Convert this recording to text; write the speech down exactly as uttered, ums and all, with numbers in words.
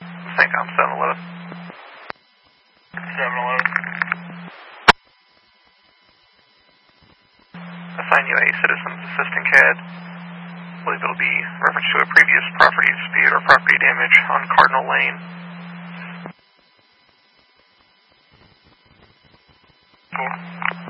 CENTCOM seven eleven. seven eleven. Assign you a citizen's assistant C A D. I believe it'll be reference to a previous property dispute or property damage on Cardinal Lane. Four.